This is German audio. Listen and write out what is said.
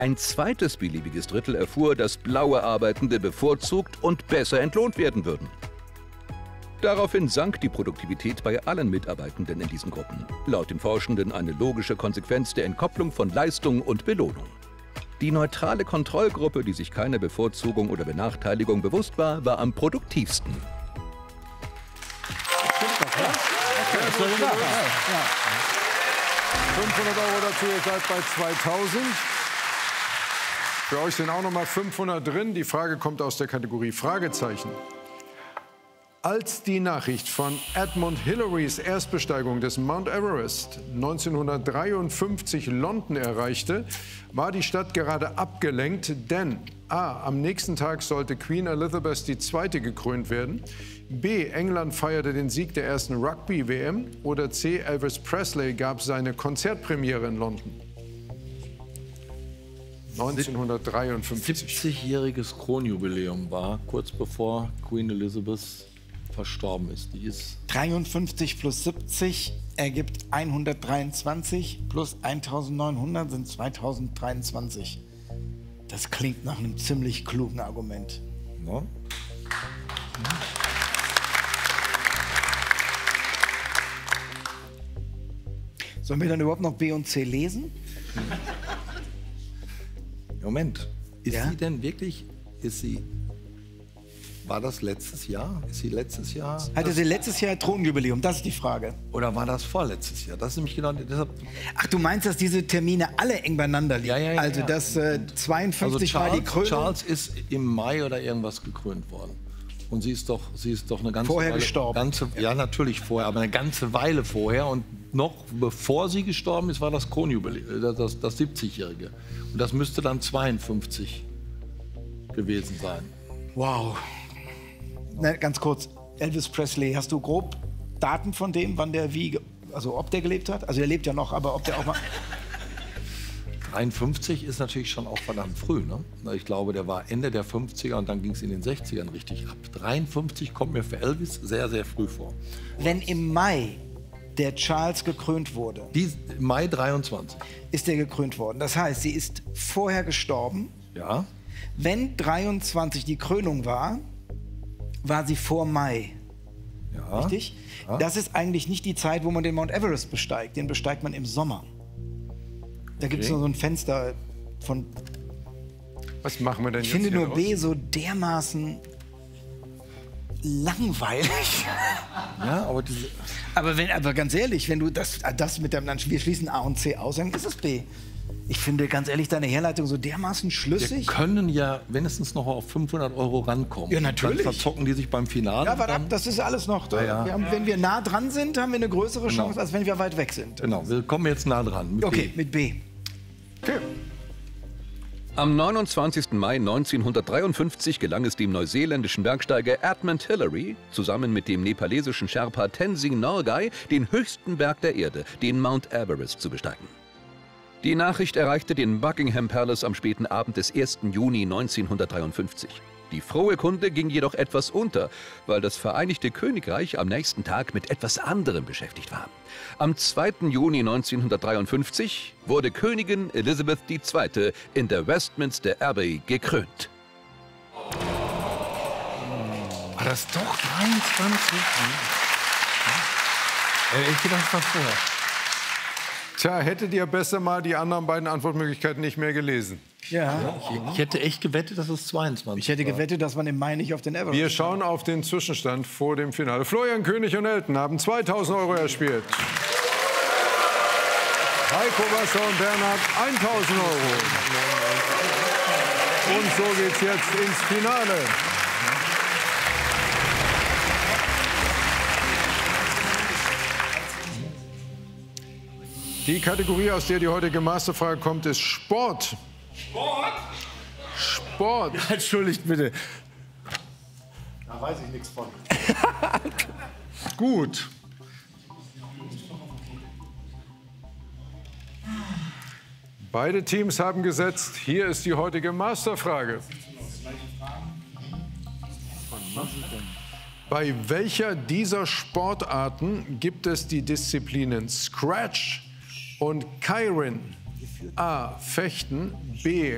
Ein zweites beliebiges Drittel erfuhr, dass blaue Arbeitende bevorzugt und besser entlohnt werden würden. Daraufhin sank die Produktivität bei allen Mitarbeitenden in diesen Gruppen. Laut den Forschenden eine logische Konsequenz der Entkopplung von Leistung und Belohnung. Die neutrale Kontrollgruppe, die sich keiner Bevorzugung oder Benachteiligung bewusst war, war am produktivsten. 500 € dazu, ihr seid bei 2000. Für euch sind auch noch mal 500 drin. Die Frage kommt aus der Kategorie Fragezeichen. Als die Nachricht von Edmund Hillarys Erstbesteigung des Mount Everest 1953 London erreichte, war die Stadt gerade abgelenkt, denn A. Am nächsten Tag sollte Queen Elizabeth II. Gekrönt werden, B. England feierte den Sieg der ersten Rugby-WM oder C. Elvis Presley gab seine Konzertpremiere in London. 1953. 70-jähriges Kronjubiläum war, kurz bevor Queen Elizabeth verstorben ist. Die ist 53 plus 70 ergibt 123 plus 1900 sind 2023. Das klingt nach einem ziemlich klugen Argument. Ja. Sollen wir dann überhaupt noch B und C lesen? Moment, ist Ja? sie denn wirklich, war das letztes Jahr? Ist sie letztes Jahr? Hatte sie letztes Jahr Thronjubiläum? Das ist die Frage. Oder war das vorletztes Jahr? Das ist nämlich genau deshalb. Ach, du meinst, dass diese Termine alle eng beieinander liegen? Ja. Also, dass 52 war die Krönung? Charles ist im Mai oder irgendwas gekrönt worden. Und sie ist doch eine ganze Vorher Weile, gestorben. Ja, natürlich vorher, aber eine ganze Weile vorher. Und noch bevor sie gestorben ist, war das Kronjubiläum, das 70-Jährige. Und das müsste dann 52 gewesen sein. Wow. Na, ganz kurz, Elvis Presley, hast du grob Daten von dem, wann der also ob der gelebt hat? Also er lebt ja noch, aber ob der auch mal... 53 ist natürlich schon auch verdammt früh, ne? Ich glaube, der war Ende der 50er und dann ging es in den 60ern richtig ab. 53 kommt mir für Elvis sehr, sehr früh vor. Wenn im Mai der Charles gekrönt wurde, Mai 23. ist er gekrönt worden. Das heißt, sie ist vorher gestorben. Ja. Wenn 23 die Krönung war, war sie vor Mai. Ja. Richtig? Ja. Das ist eigentlich nicht die Zeit, wo man den Mount Everest besteigt. Den besteigt man im Sommer. Da gibt es nur so ein Fenster von... Was machen wir denn Ich jetzt finde hier nur raus? B so dermaßen langweilig. Ja, aber diese... Aber ganz ehrlich, wenn du das mit dem, wir schließen A und C aus, dann ist es B. Ich finde ganz ehrlich deine Herleitung so dermaßen Wir schlüssig. können ja wenigstens noch auf 500 € rankommen. Ja, natürlich. Dann verzocken die sich beim Finale. Ja, warte ab, das ist alles noch da. Ja. Wenn wir nah dran sind, haben wir eine größere Genau. Chance, als wenn wir weit weg sind. Genau, wir kommen jetzt nah dran. Mit Okay, B. mit B. Okay. Am 29. Mai 1953 gelang es dem neuseeländischen Bergsteiger Edmund Hillary, zusammen mit dem nepalesischen Sherpa Tenzing Norgay, den höchsten Berg der Erde, den Mount Everest, zu besteigen. Die Nachricht erreichte den Buckingham Palace am späten Abend des 1. Juni 1953. Die frohe Kunde ging jedoch etwas unter, weil das Vereinigte Königreich am nächsten Tag mit etwas anderem beschäftigt war. Am 2. Juni 1953 wurde Königin Elizabeth II. In der Westminster Abbey gekrönt. War das doch 23? Ich gedacht, das war vorher. Tja, hättet ihr besser mal die anderen beiden Antwortmöglichkeiten nicht mehr gelesen. Ja. Ich hätte echt gewettet, dass es 22 Ich hätte gewettet, dass man im Mai nicht auf den Everest... Wir schauen auf den Zwischenstand vor dem Finale. Florian König und Elton haben 2000 € erspielt. Heiko Wasser und Bernhard 1000 €. Und so geht's jetzt ins Finale. Die Kategorie, aus der die heutige Masterfrage kommt, ist Sport. Sport. Entschuldigt bitte. Da weiß ich nichts von. Gut. Beide Teams haben gesetzt. Hier ist die heutige Masterfrage. Bei welcher dieser Sportarten gibt es die Disziplinen Scratch und Keirin? A. Fechten, B.